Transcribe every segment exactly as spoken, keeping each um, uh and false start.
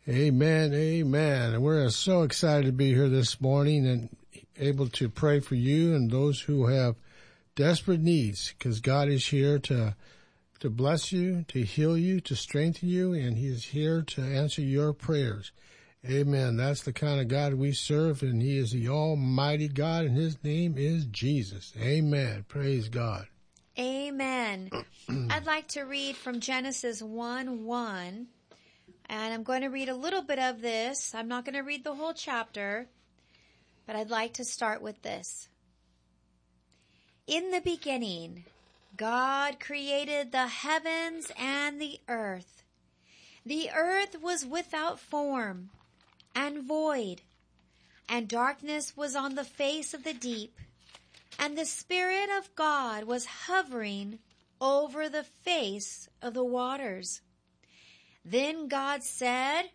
Amen, amen. And we're so excited to be here this morning and able to pray for you and those who have desperate needs, because God is here to to bless you, to heal you, to strengthen you, and He is here to answer your prayers. Amen. That's the kind of God we serve, and He is the Almighty God, and His name is Jesus. Amen. Praise God. Amen. I'd like to read from Genesis one one. And I'm going to read a little bit of this. I'm not going to read the whole chapter, but I'd like to start with this. In the beginning, God created the heavens and the earth. The earth was without form and void, and darkness was on the face of the deep, and the Spirit of God was hovering over the face of the waters. Then God said,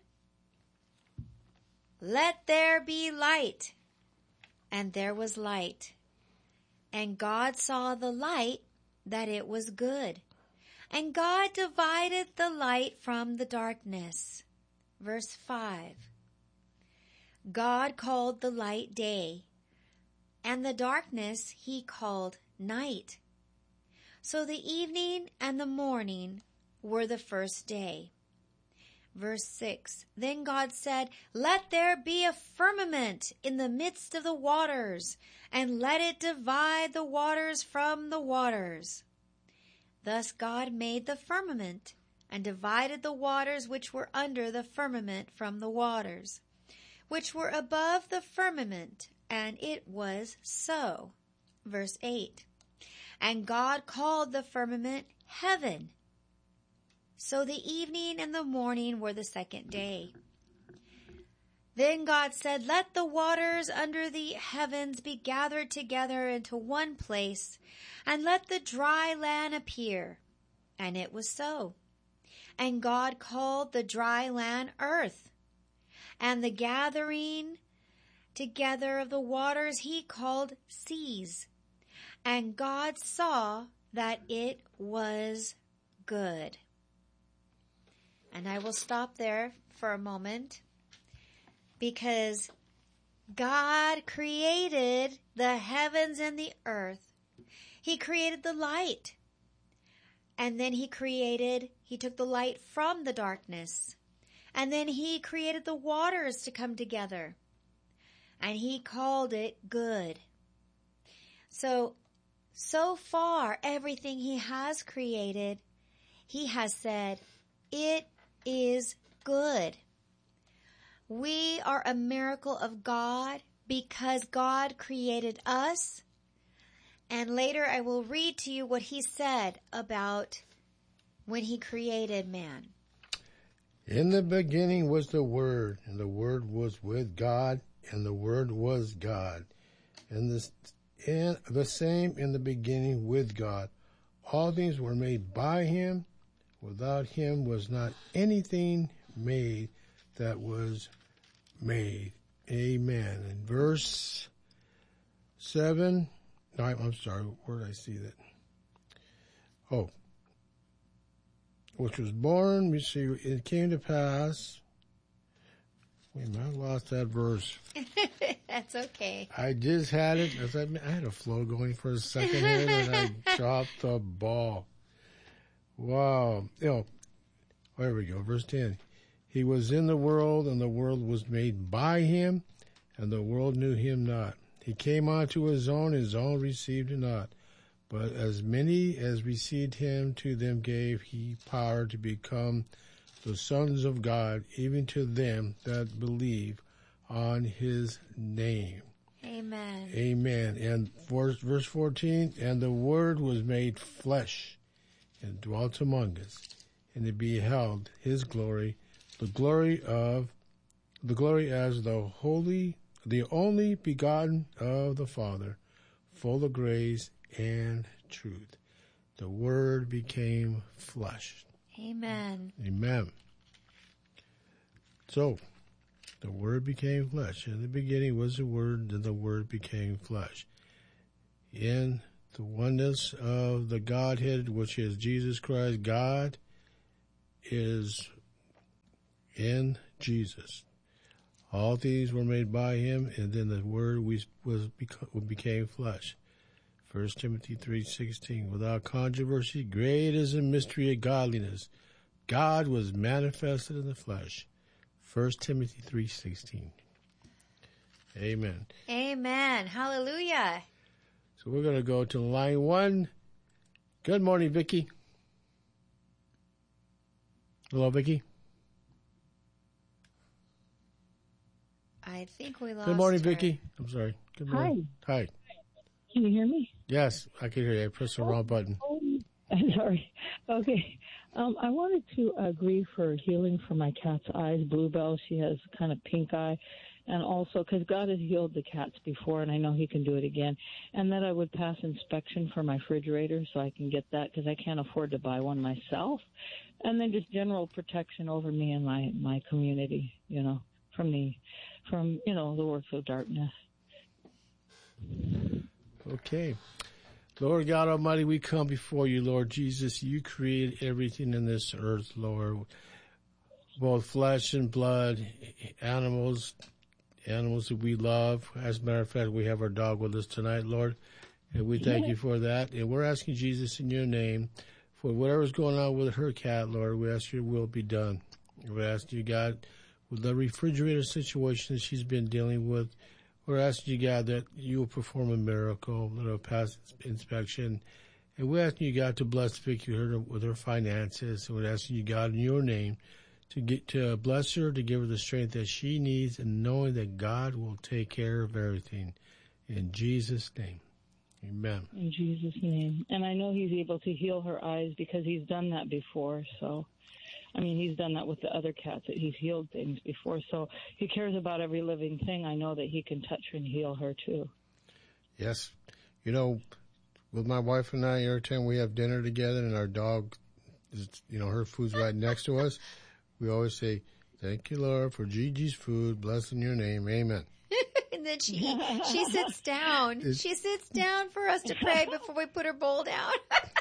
"Let there be light." And there was light. And God saw the light, that it was good. And God divided the light from the darkness. Verse five. God called the light day, and the darkness He called night. So the evening and the morning were the first day. Verse six, then God said, "Let there be a firmament in the midst of the waters, and let it divide the waters from the waters." Thus God made the firmament, and divided the waters which were under the firmament from the waters, which were above the firmament, and it was so. Verse eight, and God called the firmament heaven. So the evening and the morning were the second day. Then God said, "Let the waters under the heavens be gathered together into one place, and let the dry land appear." And it was so. And God called the dry land earth, and the gathering together of the waters He called seas. And God saw that it was good. And I will stop there for a moment, because God created the heavens and the earth. He created the light. And then He created, He took the light from the darkness. And then He created the waters to come together. And He called it good. So, so far, everything He has created, He has said, it is good. We are a miracle of God because God created us. And later I will read to you what He said about when He created man. In the beginning was the Word, and the Word was with God, and the Word was God. And the, and the same in the beginning with God. All things were made by Him. Without Him was not anything made that was made. Amen. And verse seven, no, I'm sorry, where did I see that? Oh, which was born, we see, it came to pass. Wait a minute, I lost that verse. That's okay. I just had it, as I, I had a flow going for a second here, and I dropped the ball. Wow. You know, there we go. Verse ten. He was in the world, and the world was made by Him, and the world knew Him not. He came unto His own, His own received Him not. But as many as received Him, to them gave He power to become the sons of God, even to them that believe on His name. Amen. Amen. And verse fourteen, and the Word was made flesh, and dwelt among us, and it beheld His glory, the glory of, the glory as the holy, the only begotten of the Father, full of grace and truth. The Word became flesh. Amen. Amen. So, the Word became flesh. In the beginning was the Word, and the Word became flesh. In the oneness of the Godhead, which is Jesus Christ, God is in Jesus. All things were made by him, and then the Word was, was became flesh. First Timothy three sixteen. Without controversy, great is the mystery of godliness. God was manifested in the flesh. First Timothy three sixteen. Amen. Amen. Hallelujah. So we're going to go to line one. Good morning, Vicki. Hello, Vicki. I think we lost Good morning, her. Vicki. I'm sorry. Good morning. Hi. Hi. Can you hear me? Yes, I can hear you. I pressed the oh, wrong button. Oh, I'm sorry. Okay. Um, I wanted to agree for healing for my cat's eyes. Bluebell, she has kind of pink eye. And also, because God has healed the cats before, and I know he can do it again. And that I would pass inspection for my refrigerator so I can get that because I can't afford to buy one myself. And then just general protection over me and my, my community, you know, from the, from, you know, the works of darkness. Okay. Lord God Almighty, we come before you, Lord Jesus. You created everything in this earth, Lord, both flesh and blood, animals, animals that we love. As a matter of fact, we have our dog with us tonight, Lord, and we thank you for that. And we're asking Jesus in your name for whatever's going on with her cat, Lord. We ask your will be done. We ask you, God, with the refrigerator situation that she's been dealing with, we're asking you, God, that you will perform a miracle, that will pass inspection. And we're asking you, God, to bless Vicki her with her finances. And we're asking you, God, in your name, to get to bless her, to give her the strength that she needs, and knowing that God will take care of everything. In Jesus' name, amen. In Jesus' name. And I know he's able to heal her eyes because he's done that before. So, I mean, he's done that with the other cats, that he's healed things before. So he cares about every living thing. I know that he can touch her and heal her too. Yes. You know, with my wife and I, every time we have dinner together and our dog, is, you know, her food's right next to us, we always say, thank you, Lord, for Gigi's food. Blessed in your name. Amen. And then she she sits down. It's, she sits down for us to pray before we put her bowl down.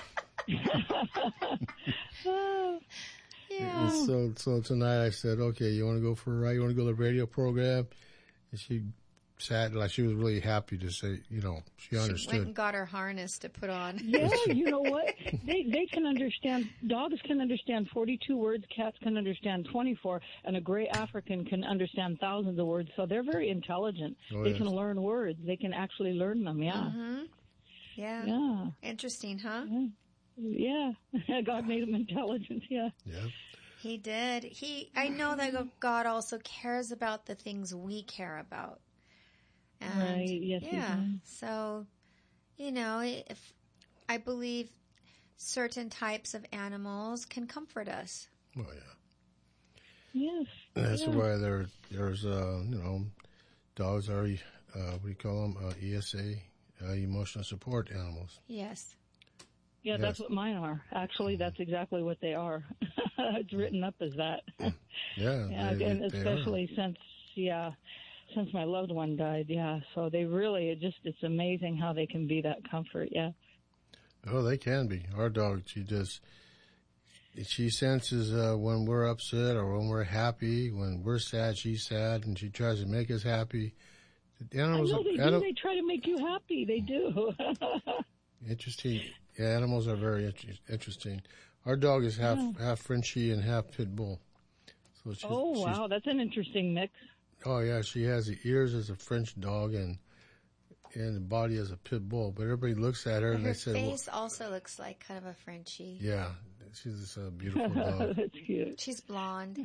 Yeah. So, so tonight I said, okay, you want to go for a ride? You want to go to the radio program? And she sat like she was really happy to say, you know, she understood. She went and got her harness to put on. Yeah, you know what? They they can understand. Dogs can understand forty-two words. Cats can understand twenty-four, and a gray African can understand thousands of words. So they're very intelligent. Oh, they yes. can learn words. They can actually learn them. Yeah. Mm-hmm. Yeah. Yeah. Interesting, huh? Yeah. Yeah, God made him intelligent. Yeah, yeah, he did. He, I know that God also cares about the things we care about. And right. Yes. yeah. So, you know, if I believe certain types of animals can comfort us. Oh yeah. Yes. And that's yeah. why there, there's, uh, you know, dogs are, uh, what do you call them? Uh, E S A, uh, emotional support animals. Yes. Yeah, Yes. that's what mine are. Actually, that's exactly what they are. It's written up as that. Yeah, yeah they, and they especially are. since yeah, since my loved one died. Yeah, so they really it just it's amazing how they can be that comfort. Yeah. Oh, they can be. Our dog, she just she senses uh, when we're upset or when we're happy. When we're sad, she's sad, and she tries to make us happy. The animals, I know they do. They try to make you happy. They do. Interesting. Yeah, animals are very inter- interesting. Our dog is half yeah. half Frenchie and half pit bull. So she's, oh she's, wow, that's an interesting mix. Oh yeah, she has the ears as a French dog and and the body as a pit bull. But everybody looks at her but and her they say, face well, also looks like kind of a Frenchie. Yeah, she's just a beautiful dog. That's cute. She's blonde.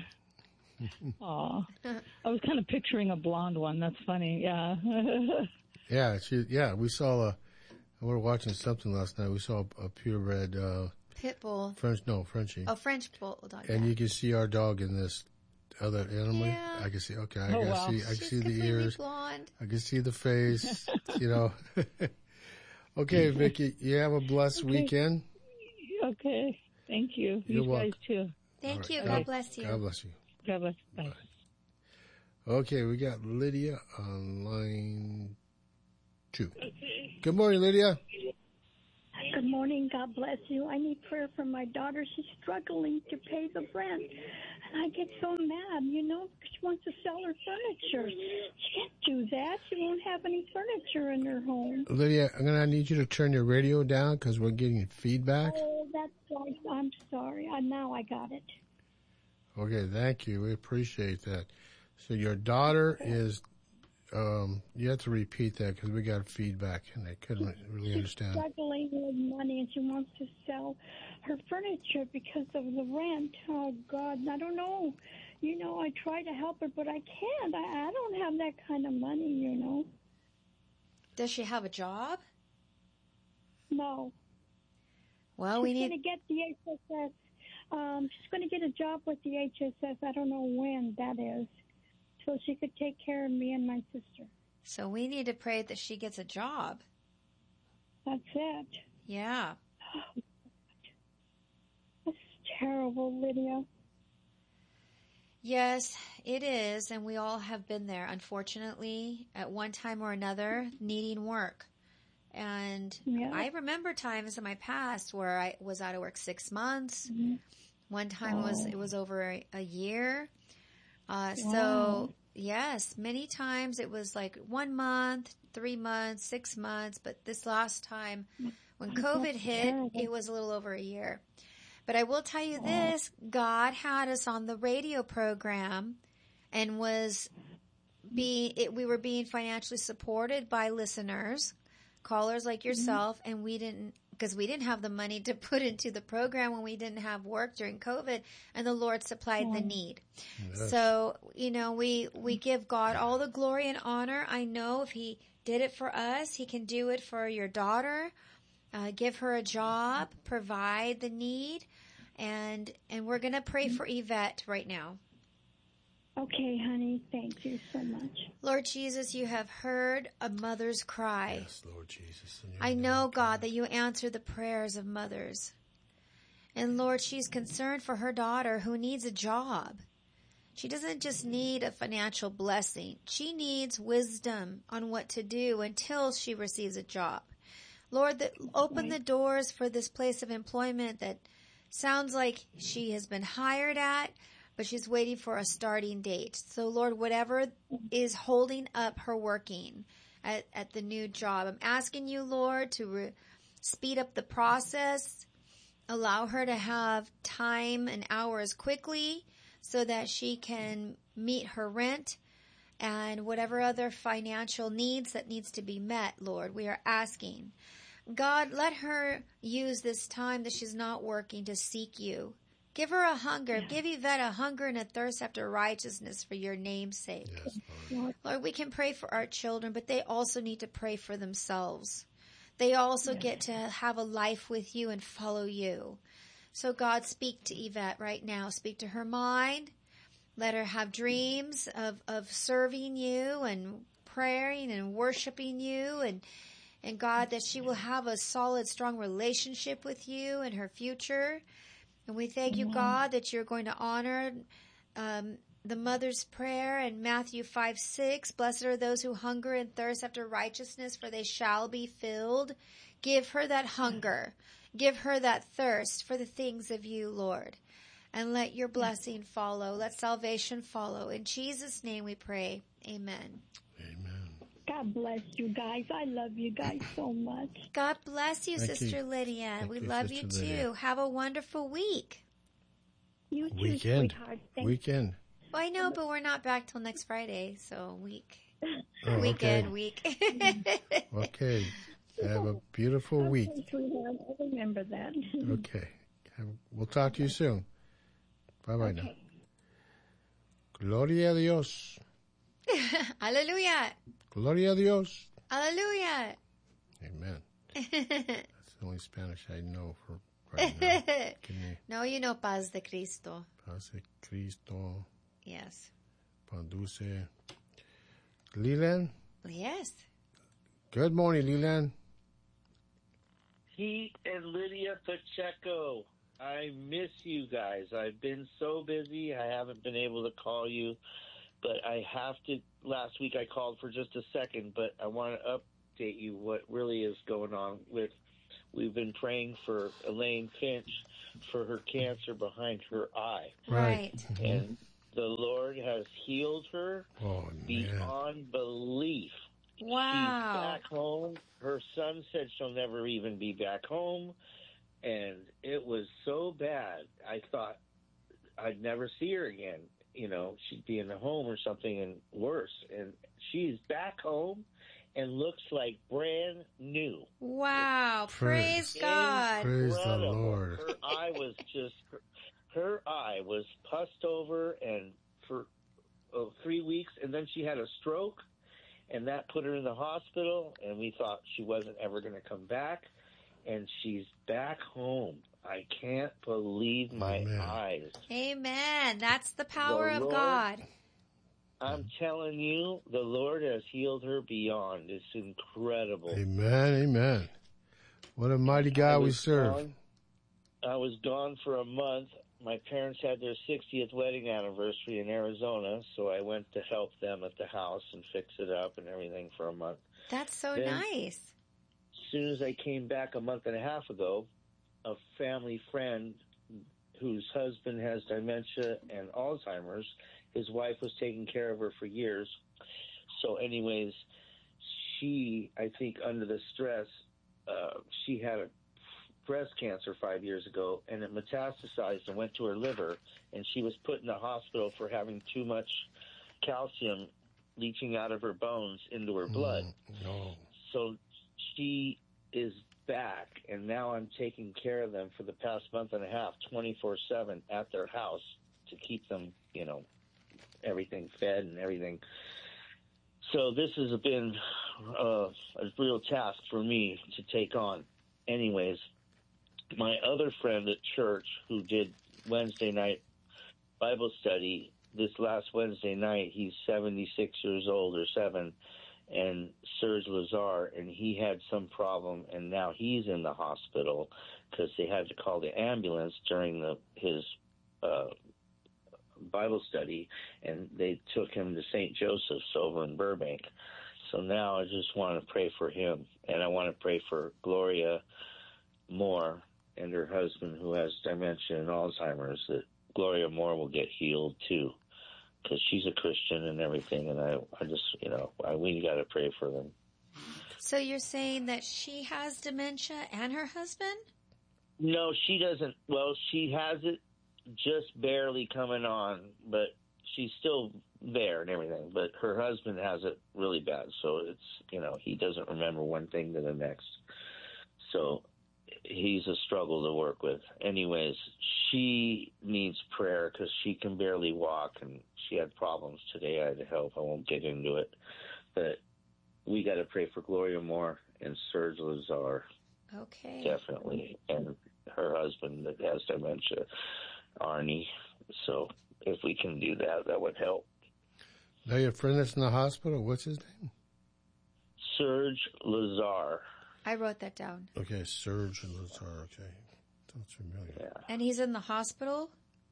Aw, I was kind of picturing a blonde one. That's funny. Yeah. yeah, she. Yeah, we saw a. We were watching something last night. We saw a, a purebred uh, pit bull. French, no Frenchie. Oh, French bulldog. And yeah. you can see our dog in this other animal. Yeah. I can see. Okay, I oh, can wow. see. I can She's see the ears. Blonde. I can see the face. You know. Okay, Vicki, you have a blessed okay. weekend. Okay, thank you. You're you welcome. guys too. Thank right. you. God, God bless you. God bless you. God bless. Bye. Bye. Okay, we got Lydia on line two. Good morning, Lydia. Good morning. God bless you. I need prayer for my daughter. She's struggling to pay the rent. And I get so mad, you know, because she wants to sell her furniture. She can't do that. She won't have any furniture in her home. Lydia, I'm going to need you to turn your radio down because we're getting feedback. Oh, that's right. I'm sorry. I, now I got it. Okay, thank you. We appreciate that. So your daughter is, um, you have to repeat that because we got feedback and I couldn't really She's understand. struggling with money and she wants to sell her furniture because of the rent. Oh, God, I don't know. You know, I try to help her, but I can't. I, I don't have that kind of money, you know. Does she have a job? No. Well, she's we need... going to get the H S S. Um, she's going to get a job with the H S S. I don't know when that is. So she could take care of me and my sister. So we need to pray that she gets a job. That's it. Yeah. Oh, that's terrible, Lydia. Yes, it is. And we all have been there, unfortunately, at one time or another, needing work. And yeah. I remember times in my past where I was out of work six months. Mm-hmm. One time oh. was it was over a, a year. Uh, wow. So, yes, many times it was like one month, three months, six months. But this last time when COVID hit, it was a little over a year. But I will tell you this, God had us on the radio program and was being, it, we were being financially supported by listeners, callers like yourself, mm-hmm. and we didn't, because we didn't have the money to put into the program when we didn't have work during COVID, and the Lord supplied mm-hmm. the need. Yes. So, you know, we, we give God all the glory and honor. I know if He did it for us, He can do it for your daughter. Uh, give her a job, provide the need, and and we're going to pray for Yvette right now. Okay, honey. Thank you so much. Lord Jesus, you have heard a mother's cry. Yes, Lord Jesus. I know, God, that you answer the prayers of mothers. And Lord, she's concerned for her daughter who needs a job. She doesn't just need a financial blessing. She needs wisdom on what to do until she receives a job. Lord, that open the doors for this place of employment that sounds like she has been hired at, but she's waiting for a starting date. So, Lord, whatever is holding up her working at, at the new job, I'm asking you, Lord, to re- speed up the process, allow her to have time and hours quickly so that she can meet her rent and whatever other financial needs that needs to be met, Lord, we are asking. God, let her use this time that she's not working to seek you. Give her a hunger. Yeah. Give Yvette a hunger and a thirst after righteousness for your name's sake. Yes, Lord. Lord, we can pray for our children, but they also need to pray for themselves. They also yeah. get to have a life with you and follow you. So God, speak to Yvette right now. Speak to her mind. Let her have dreams of, of serving you and praying and worshiping you, and and God, that she will have a solid, strong relationship with you in her future. And we thank you, God, that you're going to honor um, the mother's prayer in Matthew five six. Blessed are those who hunger and thirst after righteousness, for they shall be filled. Give her that hunger. Give her that thirst for the things of you, Lord. And let your blessing follow. Let salvation follow. In Jesus' name we pray. Amen. Amen. God bless you guys. I love you guys so much. God bless you, Thank Sister you. Lydia. Thank we you, love Sister you too. Lydia. Have a wonderful week. You too, Weekend. sweetheart. Thank Weekend. Well, I know, but we're not back till next Friday, so week. Oh, Weekend, okay. week. Okay. Have a beautiful okay, week. Sweetheart. I remember that. Okay. Have, we'll talk to you soon. Bye-bye okay. now. Gloria a Dios. Aleluya. Gloria a Dios. Aleluya. Amen. That's the only Spanish I know for right now. Give me No, you know paz de Cristo. paz de Cristo. Yes. Pan dulce. Leland? Yes. Good morning, Leland. Pete and Lydia Pacheco, I miss you guys. I've been so busy, I haven't been able to call you, but I have to. Last week I called for just a second, but I want to update you what really is going on with. We've been praying for Elaine Finch, for her cancer behind her eye. Right. Mm-hmm. And the Lord has healed her Oh, man. beyond belief. Wow. She's back home. Her son said she'll never even be back home. And it was so bad, I thought I'd never see her again. You know, she'd be in the home or something and worse. And she's back home and looks like brand new. Wow. Praise- Praise God. Praise the Incredible. Lord. Her eye was just, her, her eye was pussed over and for oh, three weeks, and then she had a stroke, and that put her in the hospital, and we thought she wasn't ever going to come back, and she's back home. I can't believe my Amen. eyes. Amen. That's the power The of Lord- God. I'm telling you, the Lord has healed her beyond. It's incredible. Amen, amen. What a mighty God I we was serve. gone- I was gone for a month. My parents had their sixtieth wedding anniversary in Arizona, so I went to help them at the house and fix it up and everything for a month. That's so Then- nice. As soon as I came back a month and a half ago, a family friend whose husband has dementia and Alzheimer's, his wife was taking care of her for years. So anyways, she, I think under the stress, uh, she had a breast cancer five years ago, and it metastasized and went to her liver, and she was put in the hospital for having too much calcium leaching out of her bones into her blood. No. So she is back, and now I'm taking care of them for the past month and a half, twenty-four seven at their house to keep them, you know, everything fed and everything. So this has been uh, a real task for me to take on. Anyways, my other friend at church who did Wednesday night Bible study this last Wednesday night, he's seventy-six years old or seven, and Serge Lazar, and he had some problem, and now he's in the hospital because they had to call the ambulance during the his uh, Bible study, and they took him to Saint Joseph's over in Burbank. So now I just want to pray for him, and I want to pray for Gloria Moore and her husband who has dementia and Alzheimer's, that Gloria Moore will get healed too, because she's a Christian and everything, and I, I just, you know, I, we got to pray for them. So you're saying that she has dementia and her husband? No, she doesn't. Well, she has it just barely coming on, but she's still there and everything. But her husband has it really bad, so it's, you know, he doesn't remember one thing to the next. So he's a struggle to work with. Anyways, she needs prayer because she can barely walk, and she had problems today. I had to help. I won't get into it. But we got to pray for Gloria Moore and Serge Lazar, Okay. definitely, and her husband that has dementia, Arnie. So if we can do that, that would help. Now your friend that's in the hospital, what's his name? Serge Lazar. I wrote that down. Okay, Serge Lazar, okay. Sounds familiar. Yeah. And he's in the hospital?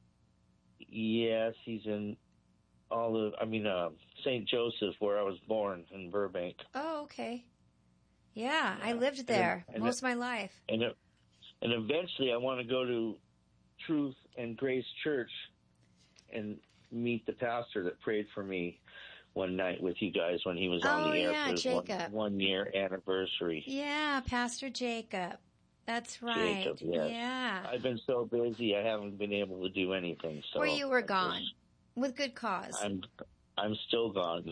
Yes, he's in all of, I mean, uh, Saint Joseph, where I was born in Burbank. Oh, okay. Yeah, I lived And there it- and most it- of my life. And it, and eventually I want to go to Truth and Grace Church and meet the pastor that prayed for me one night with you guys when he was Oh, on the air yeah, for his Jacob. one, one year anniversary. Yeah, Pastor Jacob. That's right. Jacob, yes. Yeah. I've been so busy I haven't been able to do anything. So Where you were I'm gone. just- With good cause. I'm I'm still gone.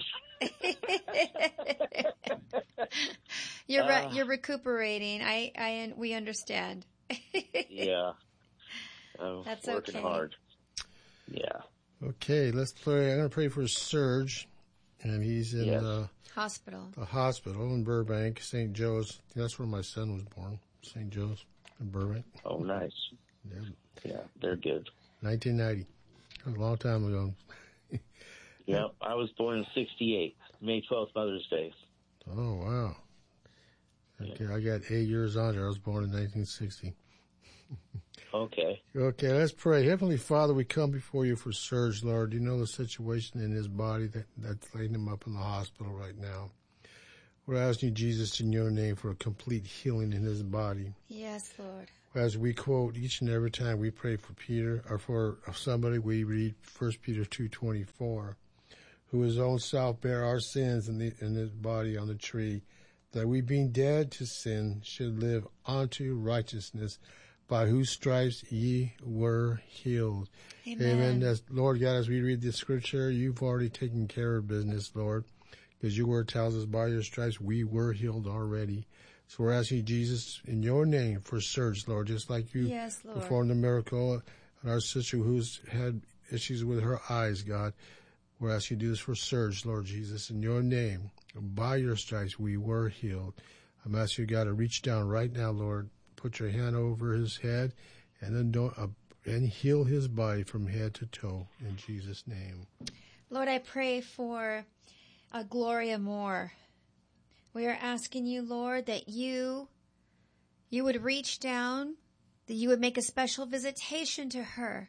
you're re- Uh, you're recuperating. I I we understand. Yeah. I'm That's working okay. hard. Yeah. Okay, let's pray. I'm going to pray for Serge, and he's in Yes. the, Hospital. the hospital in Burbank, Saint Joe's. That's where my son was born, Saint Joe's in Burbank. Oh, nice. Yeah, Yeah, they're good. nineteen ninety. That was a long time ago. Yeah, I was born in sixty-eight, May twelfth, Mother's Day. Oh, wow. Okay, I got eight years on there. I was born in nineteen sixty. Okay. Okay, let's pray. Heavenly Father, we come before you for Serge, Lord. You know the situation in his body that, that's laying him up in the hospital right now. We're asking you, Jesus, in your name, for a complete healing in his body. Yes, Lord. as we quote each and every time we pray for Peter or for somebody, we read First Peter two twenty-four, who his own self bare our sins in, the, in his body on the tree, that we being dead to sin should live unto righteousness, by whose stripes ye were healed. Amen. Amen. As, Lord God, as we read this scripture, you've already taken care of business, Lord, because your word tells us by your stripes we were healed already. So we're asking Jesus in your name for Serge, Lord, just like you yes, Lord. performed a miracle on our sister who's had issues with her eyes, God. We're asking you to do this for Serge, Lord Jesus, in your name. By your stripes we were healed. I'm asking you, God, to reach down right now, Lord. Put your hand over his head and then don't, uh, and heal his body from head to toe in Jesus' name. Lord, I pray for uh, Gloria Moore. We are asking you, Lord, that you you would reach down, that you would make a special visitation to her.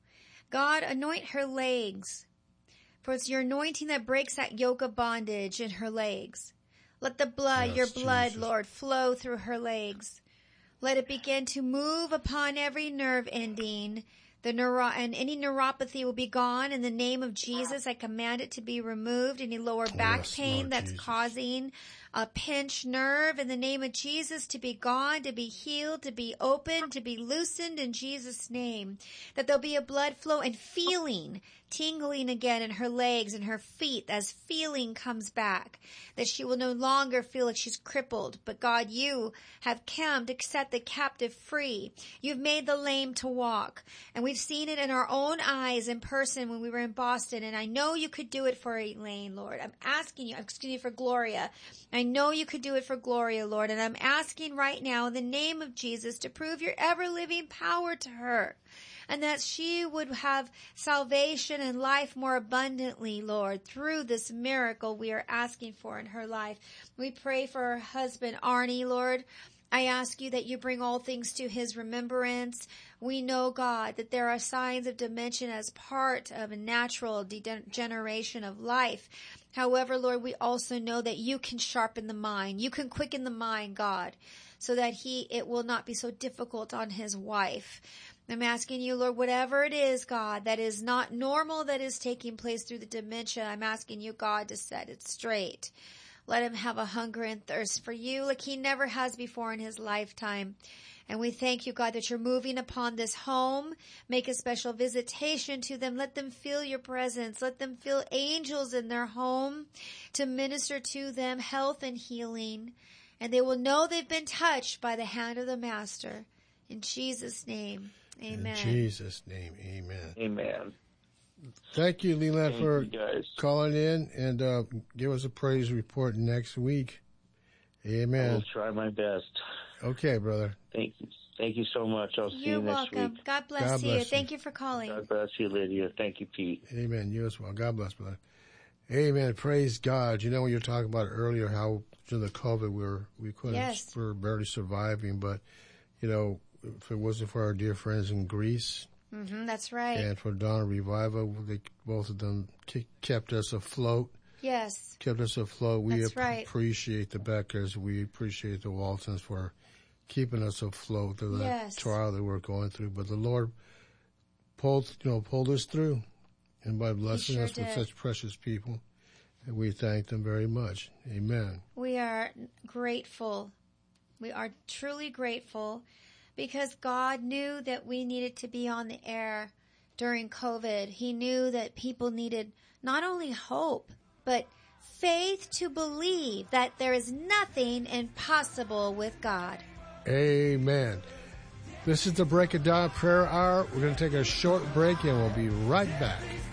God, anoint her legs, for it's your anointing that breaks that yoke of bondage in her legs. Let the blood, Yes, your blood, Jesus. Lord, flow through her legs. Let it begin to move upon every nerve ending. The neuro- and any neuropathy will be gone. In the name of Jesus, I command it to be removed. Any lower back Yes, pain Lord that's Jesus. causing a pinched nerve, in the name of Jesus, to be gone, to be healed, to be opened, to be loosened in Jesus' name. That there'll be a blood flow and feeling, tingling again in her legs and her feet as feeling comes back. That she will no longer feel like she's crippled. But God, you have come to set the captive free. You've made the lame to walk. And we've seen it in our own eyes in person when we were in Boston. And I know you could do it for Elaine, Lord. I'm asking you, I'm asking you for Gloria. I know you could do it for Gloria, Lord. And I'm asking right now in the name of Jesus to prove your ever-living power to her. And that she would have salvation and life more abundantly, Lord, through this miracle we are asking for in her life. We pray for her husband, Arnie, Lord. I ask you that you bring all things to his remembrance. We know, God, that there are signs of dementia as part of a natural degeneration of life. However, Lord, we also know that you can sharpen the mind. You can quicken the mind, God, so that he, it will not be so difficult on his wife. I'm asking you, Lord, whatever it is, God, that is not normal that is taking place through the dementia, I'm asking you, God, to set it straight. Let him have a hunger and thirst for you like he never has before in his lifetime. And we thank you, God, that you're moving upon this home. Make a special visitation to them. Let them feel your presence. Let them feel angels in their home to minister to them health and healing. And they will know they've been touched by the hand of the Master. In Jesus' name, amen. In Jesus' name, amen. Amen. Thank you, Leland, Thank for you, guys. calling in and uh, give us a praise report next week. I Amen. will try my best. Okay, brother. Thank you. Thank you so much. I'll see You're you next welcome. week. God bless God you. bless you. Thank you for calling. God bless you, Lydia. Thank you, Pete. Amen. You as well. God bless, brother. Amen. Praise God. You know, when you were talking about earlier how during the COVID we were, we couldn't, Yes. we were barely surviving, but, you know, if it wasn't for our dear friends in Greece Mm-hmm, that's right. and for Donna Revival, they, both of them ke- kept us afloat. Yes. Kept us afloat. We That's ap- right. appreciate the Beckers. We appreciate the Waltons for keeping us afloat through that Yes. trial that we're going through. But the Lord pulled, you know, pulled us through, and by blessing sure us with did. such precious people, and we thank them very much. Amen. We are grateful. We are truly grateful because God knew that we needed to be on the air during COVID. He knew that people needed not only hope, but faith to believe that there is nothing impossible with God. Amen. This is the Break of Dawn Prayer Hour. We're going to take a short break, and we'll be right back.